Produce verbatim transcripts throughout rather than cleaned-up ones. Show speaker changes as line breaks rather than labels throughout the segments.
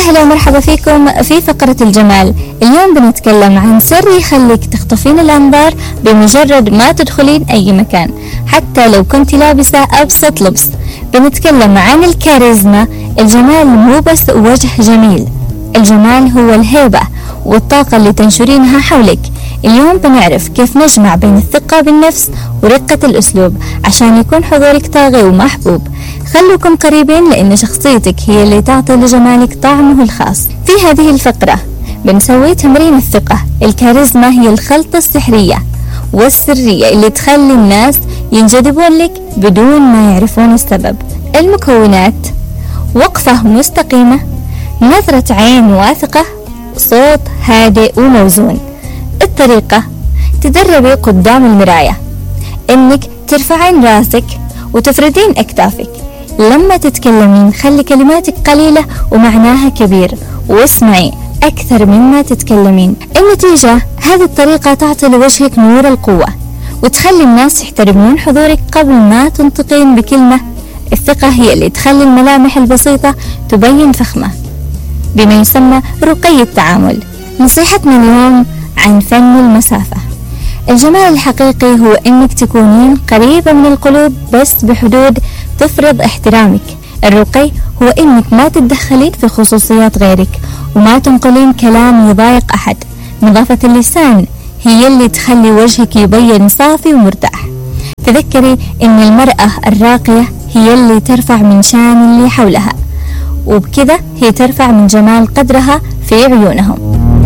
هلا ومرحبا فيكم في فقرة الجمال. اليوم بنتكلم عن سر يخليك تخطفين الأنظار بمجرد ما تدخلين أي مكان، حتى لو كنت لابسة أبسط لبس. بنتكلم عن الكاريزما. الجمال مو بس وجه جميل، الجمال هو الهيبة والطاقة اللي تنشرينها حولك. اليوم بنعرف كيف نجمع بين الثقة بالنفس ورقة الأسلوب عشان يكون حضورك طاغي ومحبوب. خلوكم قريبين لأن شخصيتك هي اللي تعطي لجمالك طعمه الخاص. في هذه الفقرة بنسوي تمرين الثقة. الكاريزما هي الخلطة السحرية والسرية اللي تخلي الناس ينجذبون لك بدون ما يعرفون السبب. المكونات: وقفة مستقيمة، نظرة عين واثقة، صوت هادئ وموزون. الطريقة: تدربي قدام المراية انك ترفعين راسك وتفردين اكتافك. لما تتكلمين خلي كلماتك قليلة ومعناها كبير، واسمعي اكثر مما تتكلمين. النتيجة: هذه الطريقة تعطي لوجهك نور القوة وتخلي الناس يحترمون حضورك قبل ما تنطقين بكلمة. الثقة هي اللي تخلي الملامح البسيطة تبين فخمة، بما يسمى رقي التعامل. نصيحتنا اليوم عن فن المسافة. الجمال الحقيقي هو انك تكونين قريبة من القلوب بس بحدود تفرض احترامك. الرقي هو انك ما تتدخلين في خصوصيات غيرك وما تنقلين كلام يضايق احد. نظافة اللسان هي اللي تخلي وجهك يبين صافي ومرتاح. تذكري ان المرأة الراقية هي اللي ترفع من شان اللي حولها، وبكذا هي ترفع من جمال قدرها في عيونهم.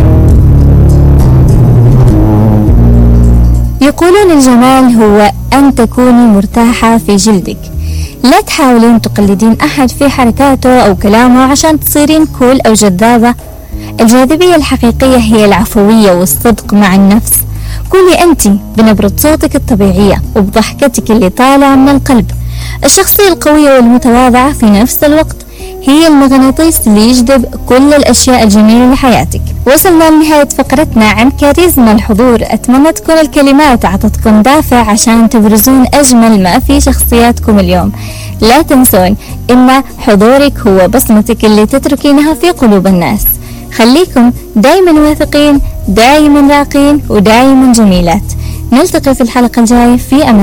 يقولون الجمال هو أن تكوني مرتاحة في جلدك. لا تحاولين تقلدين أحد في حركاته أو كلامه عشان تصيرين كول أو جذابة. الجاذبية الحقيقية هي العفوية والصدق مع النفس. كوني أنت بنبرة صوتك الطبيعية وبضحكتك اللي طالعة من القلب. الشخصية القوية والمتواضعة في نفس الوقت هي المغناطيس اللي يجذب كل الأشياء الجميلة لحياتك. وصلنا لنهاية فقرتنا عن كاريزما الحضور. أتمنى تكون الكلمات عطتكم دافع عشان تبرزون أجمل ما في شخصياتكم اليوم. لا تنسون إن حضورك هو بصمتك اللي تتركينها في قلوب الناس. خليكم دايما واثقين، دايما راقين، ودايما جميلات. نلتقي في الحلقة الجاية في أمان.